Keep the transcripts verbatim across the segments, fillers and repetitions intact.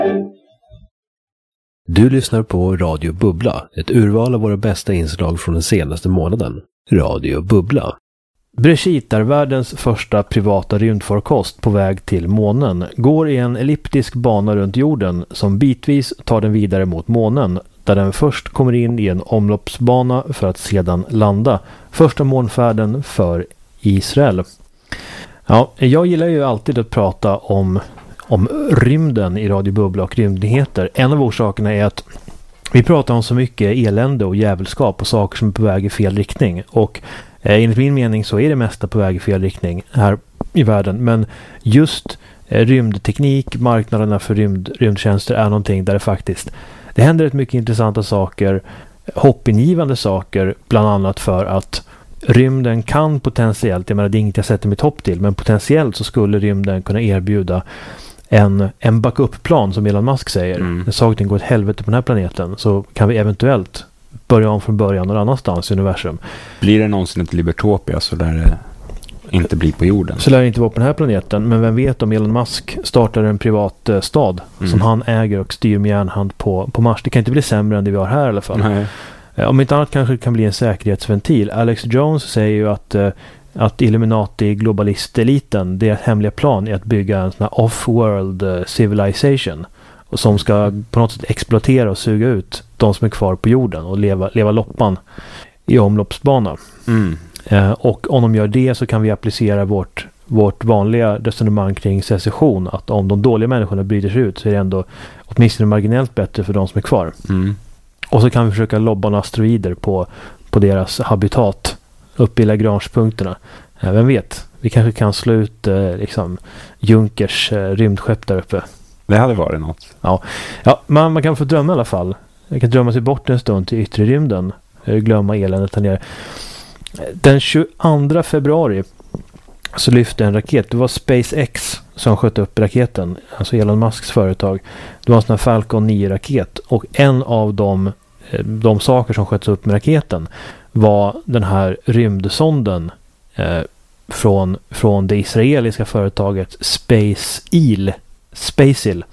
Du lyssnar på Radio Bubbla, ett urval av våra bästa inslag från den senaste månaden. Radio Bubbla. Brigitte är världens första privata rymdfarkost på väg till månen, går i en elliptisk bana runt jorden som bitvis tar den vidare mot månen, där den först kommer in i en omloppsbana för att sedan landa. Första månfärden för Israel. Ja, jag gillar ju alltid att prata om, om rymden i Radio Bubbla och rymdnyheter. En av orsakerna är att vi pratar om så mycket elände och jävelskap och saker som är på väg i fel riktning. Och eh, enligt min mening så är det mesta på väg i fel riktning här i världen. Men just eh, rymdteknik, marknaderna för rymd, rymdtjänster är någonting där det faktiskt det händer rätt mycket intressanta saker, hoppingivande saker, bland annat för att rymden kan potentiellt, jag menar det är inget jag sätter mitt hopp till, men potentiellt så skulle rymden kunna erbjuda en, en backup-plan som Elon Musk säger. Mm. När saker går ett helvete på den här planeten så kan vi eventuellt börja om från början någon annanstans i universum. Blir det någonsin ett Libertopia så lär det inte bli på jorden. Så lär det inte vara på den här planeten, men vem vet om Elon Musk startar en privat eh, stad mm. som han äger och styr med järnhand på, på Mars. Det kan inte bli sämre än det vi har här i alla fall. Nej. Eh, om inte annat kanske det kan bli en säkerhetsventil. Alex Jones säger ju att, eh, att Illuminati globalist-eliten, deras hemliga plan är att bygga en sån här off-world eh, civilization och som ska på något sätt exploatera och suga ut de som är kvar på jorden och leva, leva loppan i omloppsbana. Mm. Eh, och om de gör det så kan vi applicera vårt, vårt vanliga resonemang kring secession, att om de dåliga människorna bryter sig ut så är det ändå åtminstone marginellt bättre för de som är kvar. Mm. Och så kan vi försöka lobba asteroider på, på deras habitat uppe i Lagrange-punkterna. Eh, vem vet, vi kanske kan slå ut eh, liksom Junkers eh, rymdskepp där uppe. Det hade varit något. Ja, ja man, man kan få drömma i alla fall. Man kan drömma sig bort en stund till yttre rymden. Glömma eländet här nere. Den tjugoandra februari så lyfte en raket. Det var SpaceX som sköt upp raketen. Alltså Elon Musks företag. Det var en sån här Falcon nio-raket. Och en av de, de saker som sköts upp med raketen var den här rymdsonden eh, från, från det israeliska företaget SpaceIL. SpaceIL.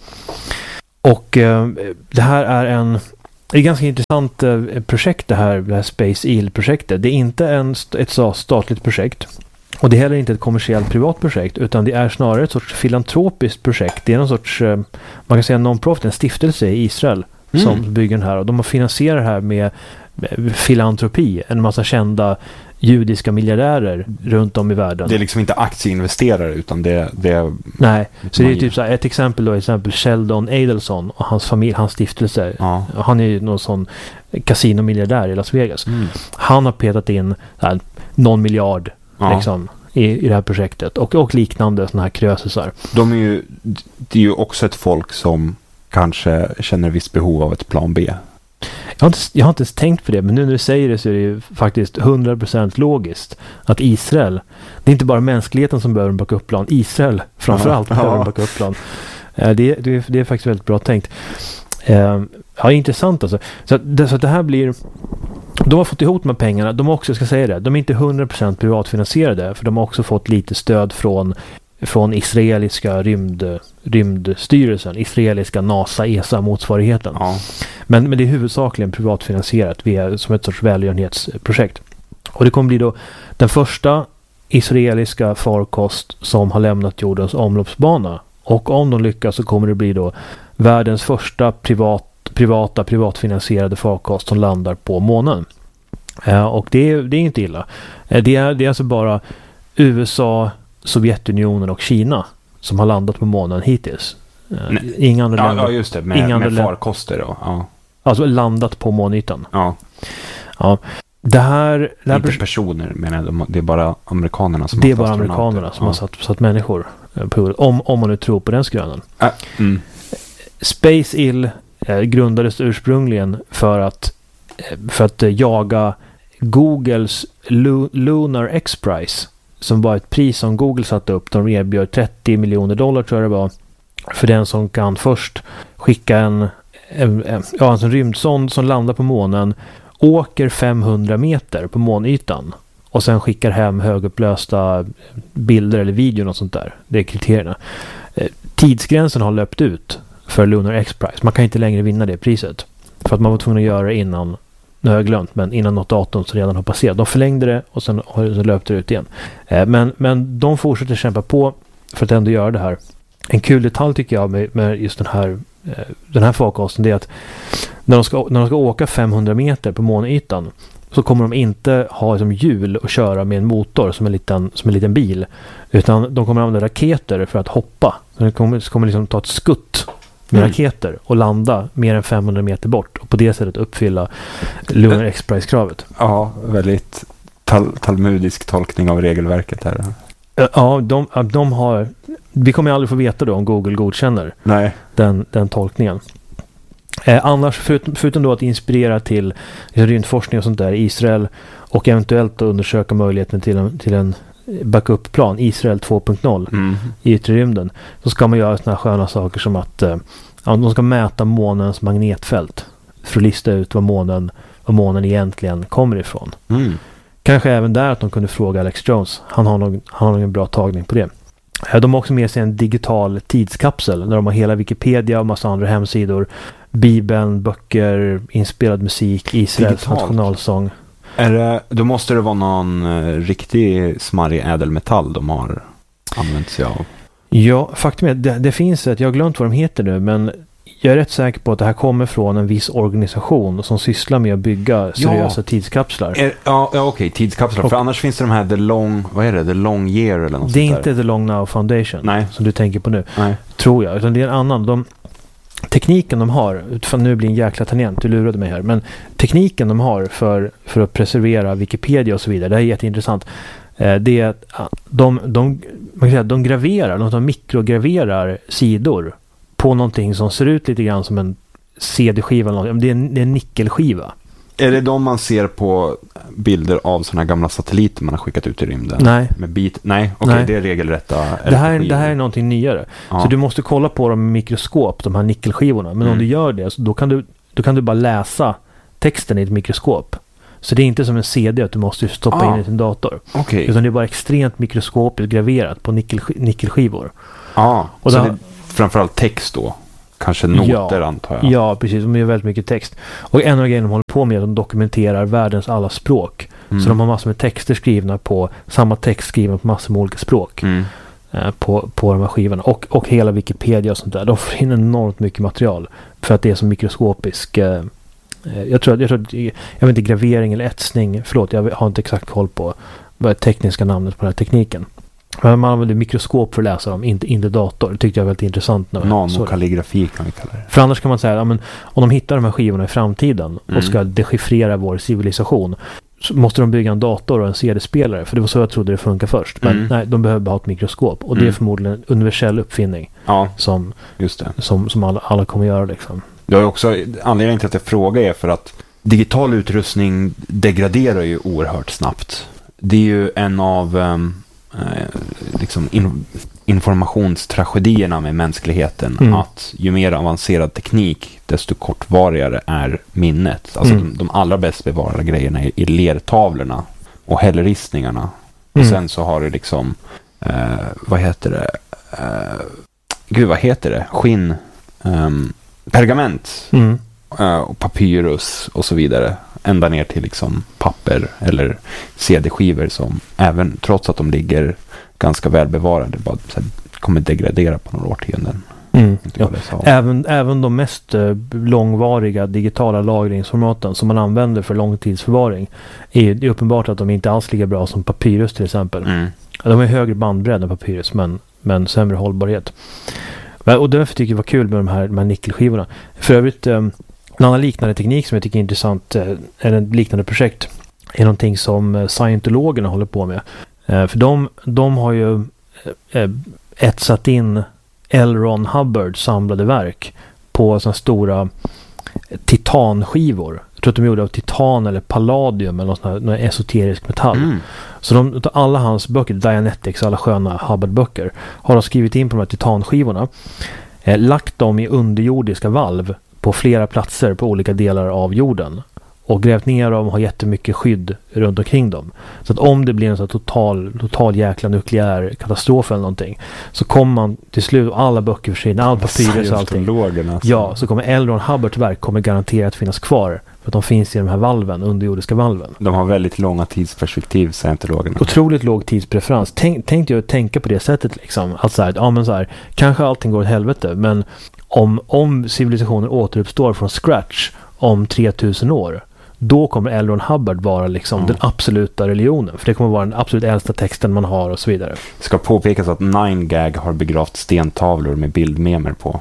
Och eh, det här är en Det är ett ganska intressant eh, projekt det här, det här SpaceIL-projektet. Det är inte en, ett så statligt projekt och det är heller inte ett kommersiellt privat projekt, utan det är snarare ett sorts filantropiskt projekt. Det är någon sorts, eh, man kan säga non-profit, en stiftelse i Israel mm. som bygger den här, och de har finansierat det här med, med filantropi, en massa kända judiska miljardärer runt om i världen. Det är liksom inte aktieinvesterare utan det, det är... Nej, så det är typ så här, ett exempel då, exempel Sheldon Adelson och hans familj, hans stiftelse. Ja. Han är ju någon sån kasinomiljardär i Las Vegas. Mm. Han har petat in här, någon miljard ja. liksom, i, i det här projektet och, och liknande såna här krösisar. De är ju, det är ju också ett folk som kanske känner viss behov av ett plan B. Jag har, inte, jag har inte ens tänkt på det, men nu när du säger det så är det ju faktiskt hundra procent logiskt att Israel, det är inte bara mänskligheten som behöver en backup-plan, Israel framförallt ja, behöver ja. en backup-plan. Det, det, det är faktiskt väldigt bra tänkt. Ja, intressant alltså. Så det, så det här blir, de har fått ihop med pengarna, de har också, ska säga det, de är inte hundra procent privatfinansierade, för de har också fått lite stöd från från israeliska rymd, rymdstyrelsen, israeliska NASA, E S A-motsvarigheten. Ja. Men, men det är huvudsakligen privatfinansierat via, som ett sorts välgörenhetsprojekt. Och det kommer bli då den första israeliska farkost som har lämnat jordens omloppsbana. Och om de lyckas så kommer det bli då världens första privat, privata, privatfinansierade farkost som landar på månen. Eh, och det är, det är inte illa. Eh, det, är, det är alltså bara U S A, Sovjetunionen och Kina som har landat på månen hittills. Nej. Inga andra ja, länder. Ja, just det. Med, inga med farkoster då. Ja. Alltså landat på månytan. Ja. Ja. Det här... Det här inte pers- personer, men det är bara amerikanerna som det har Det är bara amerikanerna som ja. har satt, satt människor på, om, om man nu tror på den skrönan. Äh. Mm. SpaceIL eh, grundades ursprungligen för att för att eh, jaga Googles Lu- Lunar X-Prize, som var ett pris som Google satte upp. De erbjöd trettio miljoner dollar tror jag det var, för den som kan först skicka en, en, en, ja, en rymdsond som landar på månen, åker femhundra meter på månytan och sen skickar hem högupplösta bilder eller videor och sånt där. Det är kriterierna. Eh, tidsgränsen har löpt ut. för Lunar X-Prize. Man kan inte längre vinna det priset. För att man var tvungen att göra det innan, nu har jag glömt, men innan något datum som redan har passerat. De förlängde det och sen, och sen löpte det ut igen. Eh, men, men de fortsätter kämpa på för att ändå göra det här. En kul detalj tycker jag med, med just den här, eh, den här farkosten, det är att när de, ska, när de ska åka femhundra meter på månytan så kommer de inte ha som hjul och köra med en motor som en liten, som en liten bil, utan de kommer använda raketer för att hoppa. Så de kommer, så kommer liksom ta ett skutt med mm. raketer och landa mer än femhundra meter bort och på det sättet uppfylla Lunar X-Prize-kravet. Ja, väldigt tal- talmudisk tolkning av regelverket här. Ja, de, de har... Vi kommer aldrig få veta då om Google godkänner Nej. Den, den tolkningen. Eh, annars, förutom, förutom då att inspirera till rymdforskning och sånt där i Israel och eventuellt undersöka möjligheten till en, till en backup-plan, Israel två punkt noll mm. i yttre rymden, så ska man göra såna här sköna saker som att eh, ja, de ska mäta månens magnetfält för att lista ut vad månen, vad månen egentligen kommer ifrån. Mm. Kanske även där att de kunde fråga Alex Jones. Han har nog, han har nog en bra tagning på det. De har också med sig en digital tidskapsel där de har hela Wikipedia och massa andra hemsidor. Bibeln, böcker, inspelad musik, Israels digitalt nationalsång. Är det, då måste det vara någon uh, riktig smarrig ädelmetall de har använt sig av. Ja, faktum är att det, det finns ett, jag har glömt vad de heter nu, men jag är rätt säker på att det här kommer från en viss organisation som sysslar med att bygga seriösa ja. tidskapslar. Är, ja, ja okej, tidskapslar. Och, för annars finns det de här The Long, vad är det? The Long Year eller något. Det är sånt inte där. The Long Now Foundation. Nej. Som du tänker på nu. Nej. Tror jag. Utan det är en annan. De, tekniken de har, utifrån nu blir en jäkla tangent, du lurade mig här, men tekniken de har för, för att preservera Wikipedia och så vidare, det är jätteintressant. Eh, det är att de, de, man kan säga, de graverar, de mikrograverar sidor på någonting som ser ut lite grann som en C D-skiva eller något. Det är en, det är en nickelskiva. Är det de man ser på bilder av såna här gamla satelliter man har skickat ut i rymden? Nej. Med bit? Nej, okej, okay, det är regelrätta. Det här, det här är någonting nyare. Ja. Så du måste kolla på dem med mikroskop, de här nickelskivorna. Men mm. om du gör det, så då kan du, då kan du bara läsa texten i ett mikroskop. Så det är inte som en C D att du måste stoppa ah. in i din dator. Okay. Utan det är bara extremt mikroskopiskt graverat på nickel, nickelskivor. Ja, och så då, det är framförallt text då? Kanske noter, ja, antar jag. Ja, precis. De gör väldigt mycket text. Och en av grejerna de håller på med är att de dokumenterar världens alla språk. Mm. Så de har massor med texter skrivna på, samma text skriven på massor med olika språk. Mm. Eh, på, på de här skivorna. Och, och hela Wikipedia och sånt där. De får in enormt mycket material. För att det är så mikroskopisk... Eh, jag tror att, jag tror att, jag vet inte, gravering eller etsning, förlåt, jag har inte exakt koll på vad är tekniska namnet på den här tekniken. Men man använder mikroskop för att läsa dem, inte, inte dator. Det tyckte jag var väldigt intressant. Nanokalligrafi kan vi kalla det. För annars kan man säga, ja, men om de hittar de här skivorna i framtiden mm. och ska dechiffrera vår civilisation, så måste de bygga en dator och en C D-spelare. För det var så jag trodde det funkar först. Men mm. nej, de behöver bara ha ett mikroskop. Och mm. det är förmodligen en universell uppfinning. Ja, som, just det. Som, som alla, alla kommer göra liksom. Jag har också, anledningen till att jag frågar är för att digital utrustning degraderar ju oerhört snabbt. Det är ju en av um, eh, liksom in, informationstragedierna med mänskligheten. Mm. Att ju mer avancerad teknik, desto kortvarigare är minnet. Alltså mm. de, de allra bäst bevarade grejerna är i lertavlorna och hällristningarna. Och mm. sen så har det liksom, eh, vad heter det? Eh, gud, vad heter det? Skinn... Um, pergament mm. och papyrus och så vidare, ända ner till liksom papper eller C D-skivor som även, trots att de ligger ganska välbevarade, bara så här, kommer degradera på några årtionden. Mm. Ja. Även, även de mest eh, långvariga digitala lagringsformaten som man använder för långtidsförvaring är det är uppenbart att de inte alls lika bra som papyrus till exempel. Mm. De är högre bandbredd än papyrus, men, men sämre hållbarhet. Och därför tycker jag det var kul med de här, de här nickelskivorna. För övrigt, en annan liknande teknik som jag tycker är intressant, eller ett liknande projekt, är någonting som scientologerna håller på med. För de, de har ju etsat in L. Ron Hubbards samlade verk på sådana stora titanskivor. Jag tror att de gjorde av titan eller palladium eller något sånt här, någon esoterisk metall. Mm. Så de, alla hans böcker, Dianetics, alla sköna Hubbard-böcker, har de skrivit in på de här titanskivorna, eh, lagt dem i underjordiska valv på flera platser på olika delar av jorden och grävt ner dem och har jättemycket skydd runt omkring dem. Så att om det blir en sån total, total jäkla nukleär katastrof eller någonting, så kommer man till slut, alla böcker försvinner, all papyrus och allting. Alltså. Ja, så kommer L. Ron Hubbards verk kommer garanterat finnas kvar. För att de finns i de här valven, underjordiska valven. De har väldigt långa tidsperspektiv, scientologerna. Otroligt låg tidspreferens. Tänk, tänkte jag tänka på det sättet liksom. Att så här, ja men så här, kanske allting går åt helvete, men om, om civilisationen återuppstår från scratch om tre tusen år, då kommer L. Ron Hubbard vara liksom mm. den absoluta religionen. För det kommer vara den absolut äldsta texten man har och så vidare. Det ska påpekas att nine gag har begravt stentavlor med bildmemer på.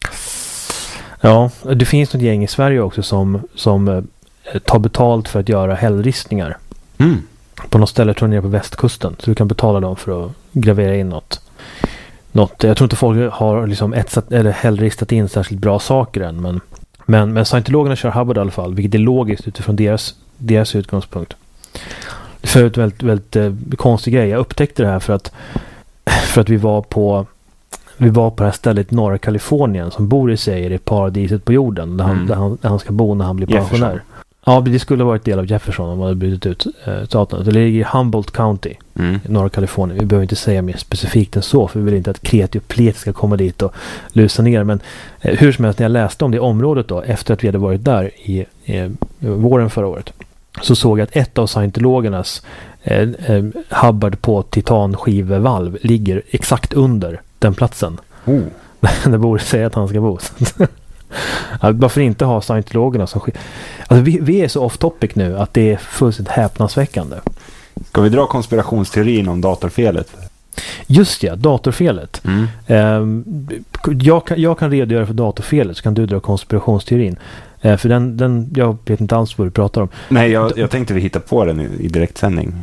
Ja, det finns något gäng i Sverige också som, som eh, tar betalt för att göra hällristningar. Mm. På något ställe, tror jag, nere på västkusten. Så du kan betala dem för att gravera in något. något. Jag tror inte folk har liksom etsat, eller hällristat in särskilt bra saker än. Men, men, men scientologerna kör Hubbard i alla fall. Vilket är logiskt utifrån deras, deras utgångspunkt. Det är förut väldigt, väldigt eh, konstig grej. Jag upptäckte det här för att, för att vi var på... Vi var på det här stället i norra Kalifornien som bor i sig i det paradiset på jorden där han, mm. där han, där han ska bo när han blir pensionär. Jefferson. Ja, det skulle ha varit del av Jefferson om man hade brutit ut eh, staten. Det ligger i Humboldt County mm. i norra Kalifornien. Vi behöver inte säga mer specifikt än så, för vi vill inte att kreti och pleti ska komma dit och lusa ner. Men eh, hur som helst, när jag läste om det området då, efter att vi hade varit där i, i våren förra året, så såg jag att ett av scientologernas eh, eh, Hubbard på titanskivevalv ligger exakt under den platsen. Oh. Det borde säga att han ska bo. Varför inte ha scientologerna som sk- alltså vi, vi är så off topic nu att det är fullständigt häpnadsväckande. Ska vi dra konspirationsteorin om datorfelet? Just ja, datorfelet. Mm. Um, jag, kan, jag kan redogöra för datorfelet, så kan du dra konspirationsteorin. Uh, för den, den, jag vet inte alls vad du pratar om. Nej, jag, jag tänkte vi hittar på den i, i direktsändning.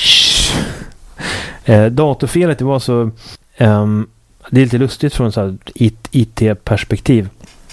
uh, datorfelet, det var så... Um, det är lite lustigt från så här I T-perspektiv.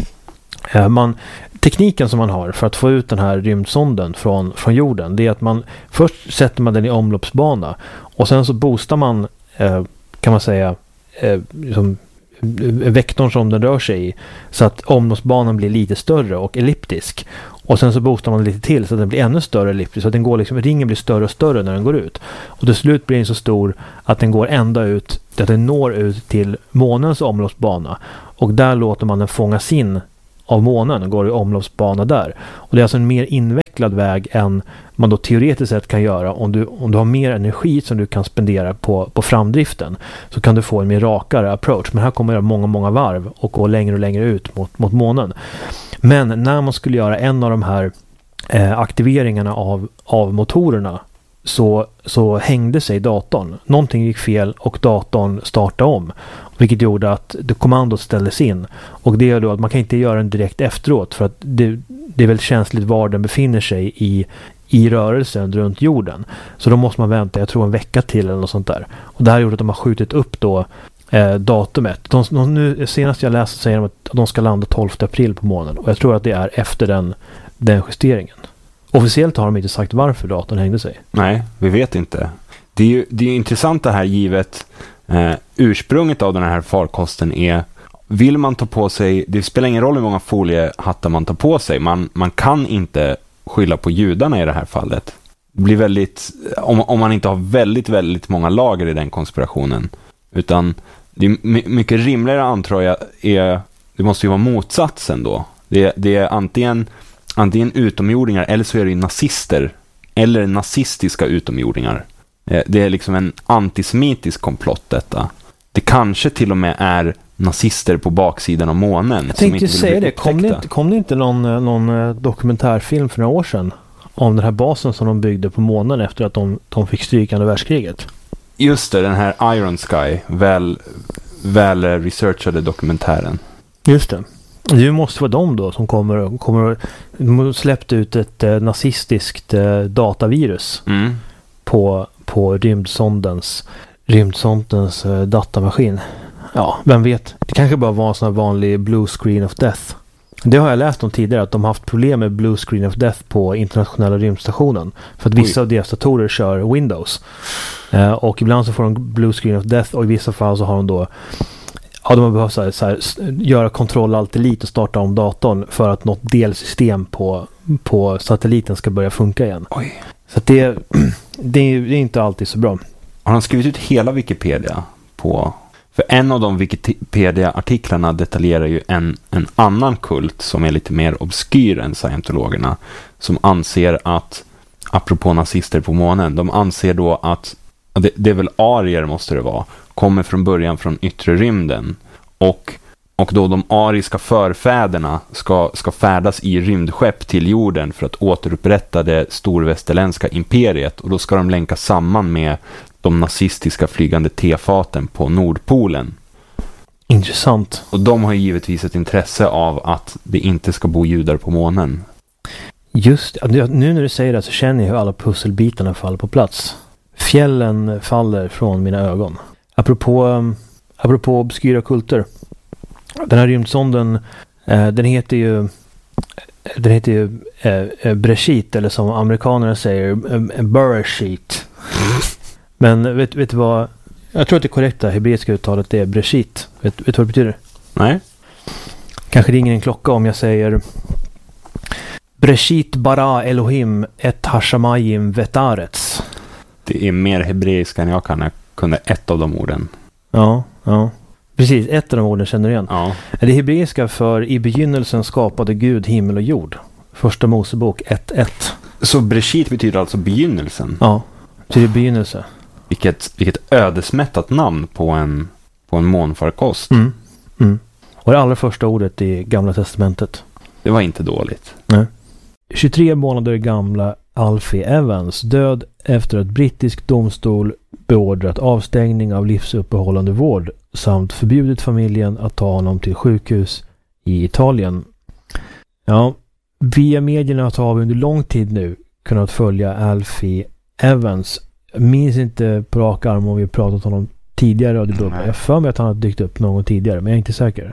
Uh, man, tekniken som man har för att få ut den här rymdsonden från, från jorden, det är att man först sätter man den i omloppsbana och sen så boostar man uh, kan man säga uh, liksom, vektorn som den rör sig i, så att omloppsbanan blir lite större och elliptisk. Och sen så boostar man lite till så att den blir ännu större elliptisk, så att den går liksom, ringen blir större och större när den går ut. Och till slut blir den så stor att den går ända ut, att den når ut till månens omloppsbana. Och där låter man den fångas in av månen och går i omloppsbana där. Och det är alltså en mer invecklad väg än man då teoretiskt sett kan göra. Om du, om du har mer energi som du kan spendera på, på framdriften, så kan du få en mer rakare approach. Men här kommer jag många, många varv och gå längre och längre ut mot, mot månen. Men när man skulle göra en av de här eh, aktiveringarna av, av motorerna, så, så hängde sig datorn. Någonting gick fel och datorn startade om. Vilket gjorde att det kommandot ställdes in. Och det är då att man kan inte göra den direkt efteråt, för att det, det är väldigt känsligt var den befinner sig i, i rörelsen runt jorden. Så då måste man vänta, jag tror en vecka till eller något sånt där. Och det här gjorde att de har skjutit upp då eh, datumet. De, de, nu, senast jag läste säger de att de ska landa tolfte april på månaden. Och jag tror att det är efter den, den justeringen. Officiellt har de inte sagt varför datorn hängde sig. Nej, vi vet inte. Det är ju det är intressant det här, givet eh, ursprunget av den här farkosten är, vill man ta på sig, det spelar ingen roll hur många foliehattar man tar på sig, man, man kan inte skylla på judarna i det här fallet. Det blir väldigt, om, om man inte har väldigt, väldigt många lager i den konspirationen, utan det är mycket rimligare, antar jag, är, det måste ju vara motsatsen då. Det, det är antingen Antingen utomjordingar, eller så är det nazister. Eller nazistiska utomjordingar. Det är liksom en antisemitisk komplott detta. Det kanske till och med är nazister på baksidan av månen. Jag tänkte ju säga det. Kom det inte, kom det inte någon, någon dokumentärfilm för några år sedan om den här basen som de byggde på månen efter att de, de fick stryk under världskriget? Just det, den här Iron Sky. Väl, väl researchade dokumentären. Just det. Det måste vara de då som kommer, kommer släppt ut ett eh, nazistiskt eh, datavirus mm. på, på rymdsondens, rymdsondens eh, datamaskin. Ja, vem vet. Det kanske bara var en sån här vanlig blue screen of death. Det har jag läst om tidigare, att de har haft problem med blue screen of death på internationella rymdstationen. För att vissa Oj. av deras datorer kör Windows. Eh, och ibland så får de blue screen of death, och i vissa fall så har de då ja, de har behövt så här, så här, göra kontroll allt elit och starta om datorn för att något delsystem på, på satelliten ska börja funka igen. Oj. Så att det, det, är, det är inte alltid så bra. Har han skrivit ut hela Wikipedia på... För en av de Wikipedia-artiklarna detaljerar ju en, en annan kult som är lite mer obskyr än scientologerna, som anser att, apropå nazister på månen, de anser då att, det, det är väl arier måste det vara, kommer från början från yttre rymden, och, och då de ariska förfäderna ska, ska färdas i rymdskepp till jorden för att återupprätta det storvästerländska imperiet, och då ska de länka samman med de nazistiska flygande tefaten på Nordpolen. Intressant. Och de har givetvis ett intresse av att det inte ska bo judar på månen. Just nu när du säger det så känner jag hur alla pusselbitarna faller på plats. Fjällen faller från mina ögon. Apropå, um, apropå obskyra kulter. Den här rymdsonden, eh, den heter ju den heter ju eh, Bereshit, eller som amerikanerna säger, eh, Bereshit. Men vet, vet du vad, jag tror att det korrekta hebreiska uttalet är Bereshit. Vet, vet du vad det betyder? Nej. Kanske ringer en klocka om jag säger Bereshit bara Elohim et hashamayim vetarets. Det är mer hebreiska än jag kan. Jag kunde ett av de orden. Ja, ja. Precis, ett av de orden känner du igen. Ja. Det hebreiska för i begynnelsen skapade Gud himmel och jord. Första Mosebok ett ett. Så Bereshit betyder alltså begynnelsen? Ja, betyder begynnelse. Vilket, vilket ödesmättat namn på en, på en månfarkost. Mm. Mm. Och det allra första ordet i Gamla testamentet. Det var inte dåligt. Nej. tjugotre månader gamla Alfie Evans död efter att brittisk domstol beordrat avstängning av livsuppehållande vård samt förbjudit familjen att ta honom till sjukhus i Italien. Ja, via medierna har vi under lång tid nu kunnat följa Alfie Evans. Jag minns inte på rak arm om vi pratat om honom tidigare och det började. Jag för mig att han hade dykt upp någon tidigare, men jag är inte säker.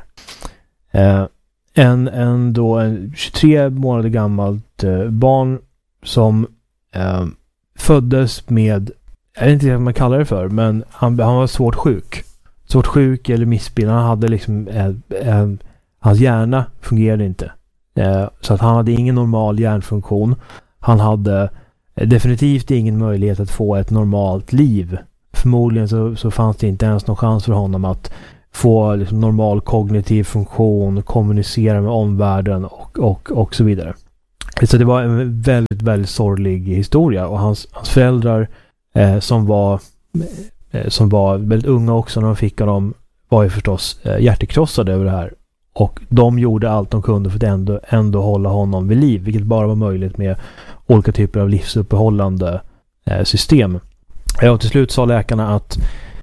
Eh, en, en då en tjugotre månader gammalt eh, barn som eh, föddes med, jag vet inte vad man kallar det för, men han, han var svårt sjuk. Svårt sjuk eller missbildad. Han hade liksom eh, eh, hans hjärna fungerade inte. Eh, så att han hade ingen normal hjärnfunktion. Han hade eh, definitivt ingen möjlighet att få ett normalt liv. Förmodligen så, så fanns det inte ens någon chans för honom att få liksom, normal kognitiv funktion, kommunicera med omvärlden och, och, och så vidare. Så det var en väldigt, väldigt sorglig historia, och hans, hans föräldrar eh, som var eh, som var väldigt unga också när de fick honom var ju förstås eh, hjärtekrossade över det här, och de gjorde allt de kunde för att ändå, ändå hålla honom vid liv, vilket bara var möjligt med olika typer av livsuppehållande eh, system. Ja, och till slut sa läkarna att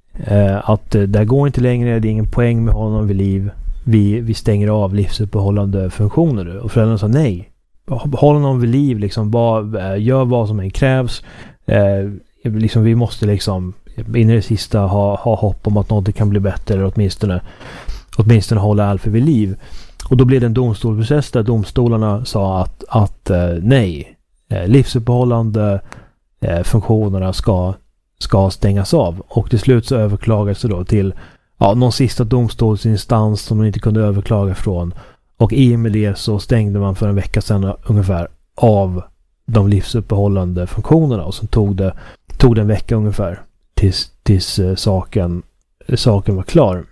eh, att det där går inte längre, det är ingen poäng med honom vid liv, vi, vi stänger av livsuppehållande funktioner. Och föräldrarna sa nej, håll honom vid liv, liksom, bara, gör vad som än krävs, eh, liksom, vi måste liksom in i det sista ha, ha hopp om att något kan bli bättre, eller åtminstone, åtminstone hålla Alfie vid liv. Och då blev det en domstolsprocess där domstolarna sa att, att eh, nej, eh, livsuppehållande eh, funktionerna ska, ska stängas av, och till slut så överklagades det då till ja, någon sista domstolsinstans som man inte kunde överklaga från. Och i och med det så stängde man för en vecka sedan ungefär av de livsuppehållande funktionerna, och så tog det, tog det en vecka ungefär tills, tills uh, saken, saken var klar.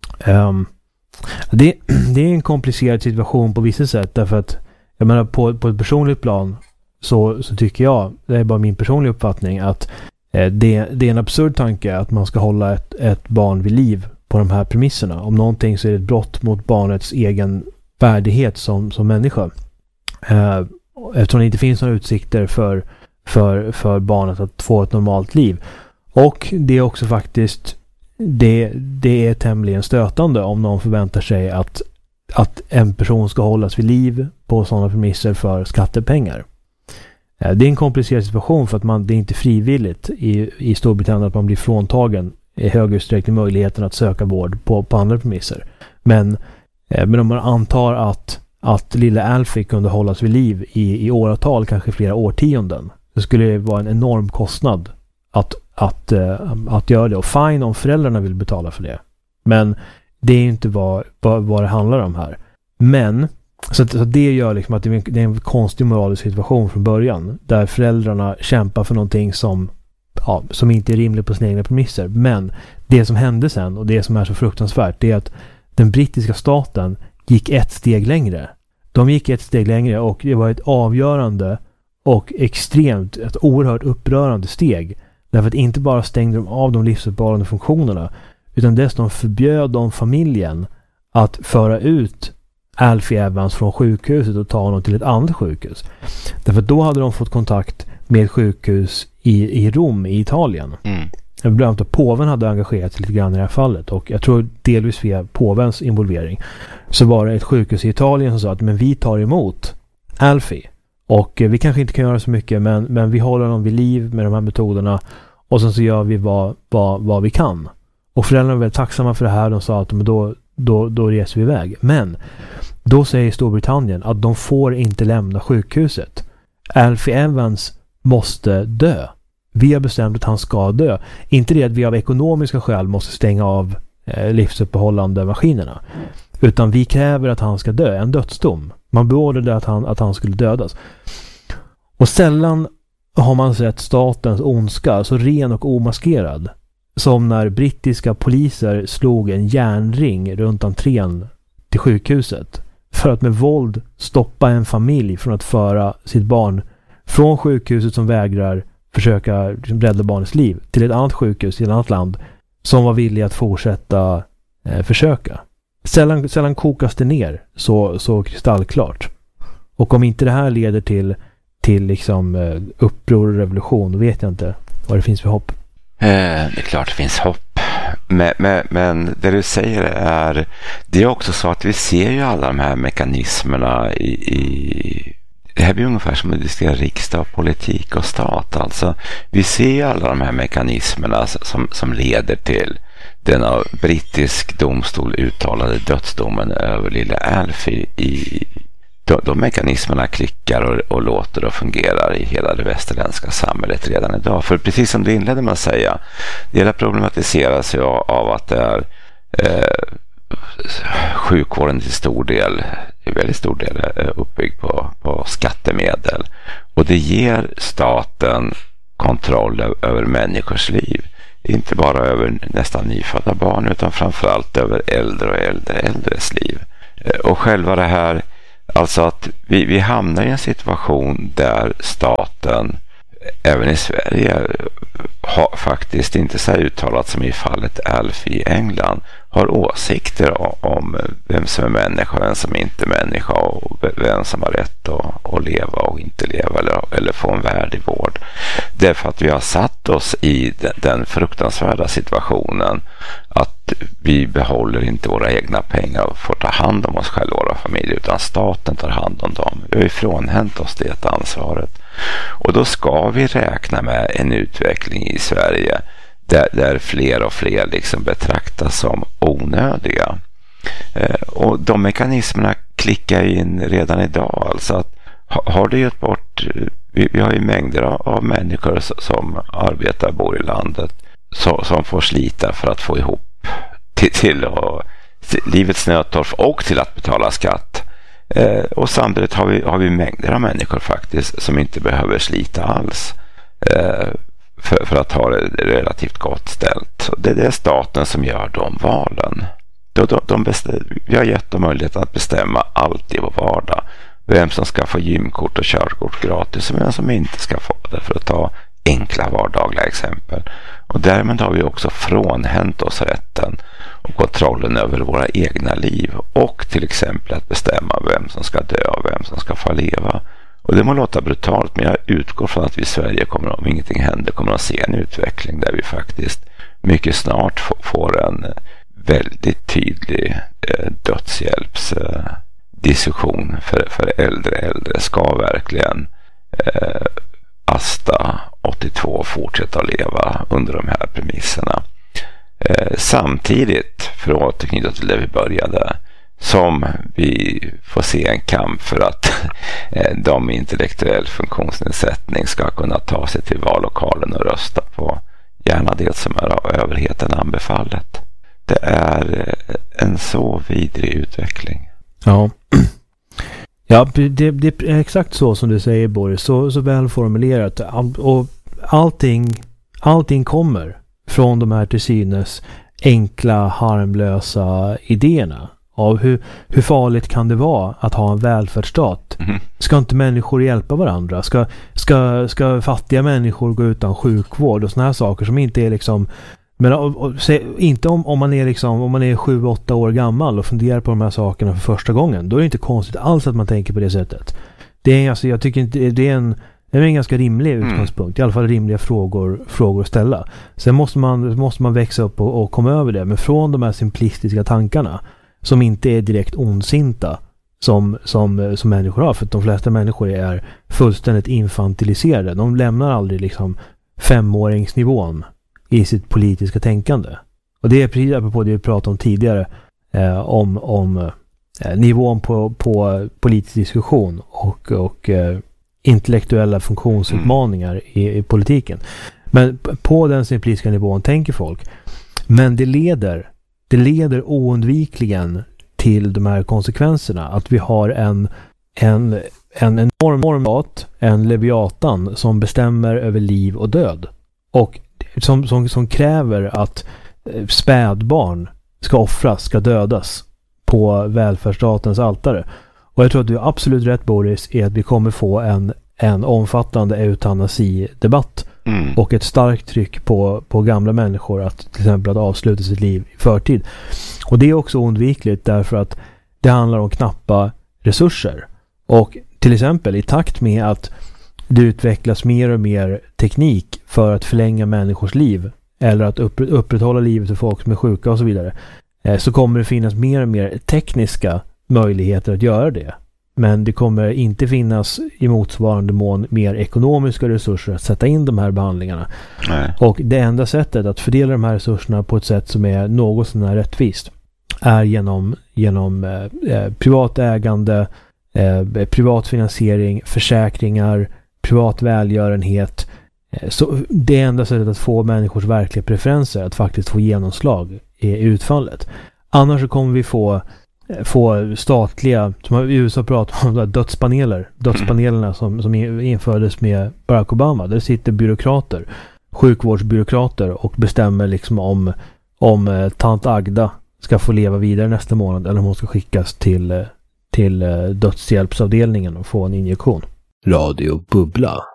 Um, det, det är en komplicerad situation på vissa sätt, därför att jag menar på, på ett personligt plan så, så tycker jag, det är bara min personliga uppfattning, att eh, det, det är en absurd tanke att man ska hålla ett, ett barn vid liv på de här premisserna. Om någonting så är det ett brott mot barnets egen värdighet som, som människa. Eh, eftersom det inte finns några utsikter för, för, för barnet att få ett normalt liv. Och det är också faktiskt det, det är tämligen stötande om någon förväntar sig att, att en person ska hållas vid liv på sådana premisser för skattepengar. Eh, det är en komplicerad situation, för att man, det är inte frivilligt i, i Storbritannien att man blir fråntagen i hög utsträckning möjligheten att söka vård på, på andra premisser. Men Men om man antar att, att lilla Alfie kunde hållas vid liv i, i åratal, kanske flera årtionden, så skulle det vara en enorm kostnad att, att, äh, att göra det. Och fine om föräldrarna vill betala för det. Men Det är ju inte vad, vad, vad det handlar om här. Men så, så det gör liksom att det är, en, det är en konstig moralisk situation från början. Där föräldrarna kämpar för någonting som, ja, som inte är rimligt på sina egna premisser. Men det som hände sen och det som är så fruktansvärt, det är att den brittiska staten gick ett steg längre. De gick ett steg längre och det var ett avgörande och extremt, ett oerhört upprörande steg. Därför att inte bara stängde de av de livsuppehållande funktionerna, utan dessutom förbjöd de familjen att föra ut Alfie Evans från sjukhuset och ta honom till ett annat sjukhus. Därför att då hade de fått kontakt med sjukhus i, i Rom i Italien. Mm. Bland annat påven hade engagerat sig lite grann i det här fallet, och jag tror delvis via påvens involvering så var det ett sjukhus i Italien som sa att men vi tar emot Alfie och vi kanske inte kan göra så mycket, men, men vi håller honom vid liv med de här metoderna och sen så gör vi vad, vad, vad vi kan. Och föräldrarna var väldigt tacksamma för det här. De sa att men då, då, då reser vi iväg. Men då säger Storbritannien att de får inte lämna sjukhuset. Alfie Evans måste dö. Vi har bestämt att han ska dö. Inte det att vi av ekonomiska skäl måste stänga av eh, livsuppehållande maskinerna. Utan vi kräver att han ska dö. En dödsdom. Man beordrade att han, att han skulle dödas. Och sällan har man sett statens ondska så ren och omaskerad som när brittiska poliser slog en järnring runt entrén till sjukhuset för att med våld stoppa en familj från att föra sitt barn från sjukhuset som vägrar försöka rädda barnets liv till ett annat sjukhus i ett annat land som var villig att fortsätta eh, försöka. Sällan, sällan kokas det ner så, så kristallklart. Och om inte det här leder till, till liksom, eh, uppror och revolution, då vet jag inte vad det finns för hopp. Eh, det är klart det finns hopp. Men, men, men det du säger är, det är också så att vi ser ju alla de här mekanismerna i, i det här blir ungefär som att diskutera riksdag, politik och stat. Alltså, vi ser ju alla de här mekanismerna som, som leder till den av brittisk domstol uttalade dödsdomen över lilla Alfie. I, de, de mekanismerna klickar och, och låter och fungerar i hela det västerländska samhället redan idag. För precis som du inledde med att säga, det hela problematiseras ju av, av att det är eh, sjukvården till stor del, i väldigt stor del uppbyggd på, på skattemedel, och det ger staten kontroll över människors liv, inte bara över nästan nyfödda barn utan framförallt över äldre och äldre äldres liv. Och själva det här, alltså att vi, vi hamnar i en situation där staten även i Sverige har faktiskt inte så uttalat som i fallet Alfie i England, har åsikter om vem som är människa och vem som inte är människa och vem som har rätt att, att leva och inte leva eller, eller få en värdig vård. Därför att vi har satt oss i den, den fruktansvärda situationen att vi behåller inte våra egna pengar och får ta hand om oss själva och våra familjer, utan staten tar hand om dem. Vi har ifrånhänt oss det ansvaret. Och då ska vi räkna med en utveckling i Sverige där, där fler och fler liksom betraktas som onödiga. Eh, och de mekanismerna klickar in redan idag. Alltså att ha, har du gett bort, vi, vi har ju mängder av, av människor som arbetar och bor i landet så, som får slita för att få ihop till, till, och, till livets nödtorft och till att betala skatt. Eh, och samtidigt har vi, har vi mängder av människor faktiskt som inte behöver slita alls eh, för, för att ha det relativt gott ställt. Det är det staten som gör de valen. De, de, de bestäm, vi har gett dem möjligheten att bestämma allt i vår vardag. Vem som ska få gymkort och körkort gratis och vem som inte ska få det, för att ta enkla vardagliga exempel. Och därmed har vi också frånhänt oss rätten och kontrollen över våra egna liv och till exempel att bestämma vem som ska dö och vem som ska få leva. Och det må låta brutalt, men jag utgår från att vi i Sverige kommer, om ingenting händer, kommer att se en utveckling där vi faktiskt mycket snart får en väldigt tydlig eh, dödshjälpsdiskussion eh, för, för äldre äldre. Ska verkligen eh, Asta åttiotvå fortsätta att leva under de här premisserna? Eh, samtidigt, för att återknyta till det vi började, som vi får se en kamp för att eh, de med intellektuell funktionsnedsättning ska kunna ta sig till vallokalen och rösta på gärna det som är av överheten anbefallet. Det är en så vidrig utveckling. Ja. Ja, det, det är exakt så som du säger, Boris. Så, så väl formulerat. All, och allting, allting kommer från de här till synes enkla, harmlösa idéerna. Av hur, hur farligt kan det vara att ha en välfärdsstat? Mm. Ska inte människor hjälpa varandra? Ska, ska, ska fattiga människor gå utan sjukvård och såna här saker som inte är liksom... Men och, och, se, inte om, om man är liksom om man är sju åtta år gammal och funderar på de här sakerna för första gången. Då är det inte konstigt alls att man tänker på det sättet. Det är alltså, jag tycker inte det är en det är en ganska rimlig utgångspunkt. Mm. I alla fall rimliga frågor frågor att ställa. Sen måste man måste man växa upp och, och komma över det, men från de här simplistiska tankarna som inte är direkt ondsinta som som som människor har, för att de flesta människor är fullständigt infantiliserade. De lämnar aldrig liksom femåringsnivån i sitt politiska tänkande. Och det är precis apropå det vi pratade om tidigare eh, om, om eh, nivån på, på politisk diskussion och, och eh, intellektuella funktionsutmaningar mm. i, i politiken. Men på den simplistiska nivån tänker folk. Men det leder det leder oundvikligen till de här konsekvenserna. Att vi har en en, en enorm mat, en leviatan som bestämmer över liv och död. Och Som, som, som kräver att spädbarn ska offras, ska dödas på välfärdsstatens altare. Och jag tror att du är absolut rätt, Boris, i att vi kommer få en, en omfattande eutanasi-debatt mm. och ett starkt tryck på, på gamla människor att till exempel att avsluta sitt liv i förtid. Och det är också oundvikligt därför att det handlar om knappa resurser. Och till exempel i takt med att det utvecklas mer och mer teknik för att förlänga människors liv eller att upp, upprätthålla livet för folk som är sjuka och så vidare, eh, så kommer det finnas mer och mer tekniska möjligheter att göra det. Men det kommer inte finnas i motsvarande mån mer ekonomiska resurser att sätta in de här behandlingarna. Nej. Och det enda sättet att fördela de här resurserna på ett sätt som är något sån här rättvist är genom, genom eh, privat ägande, eh, privat finansiering, försäkringar, privat välgörenhet. Så det är enda sättet att få människors verkliga preferenser att faktiskt få genomslag i utfallet. Annars så kommer vi få få statliga, som i U S A pratar om dödspaneler, dödspanelerna som, som infördes med Barack Obama. Där sitter byråkrater, sjukvårdsbyråkrater och bestämmer liksom om om tant Agda ska få leva vidare nästa månad eller om hon ska skickas till till dödshjälpsavdelningen och få en injektion. Radio Bubbla.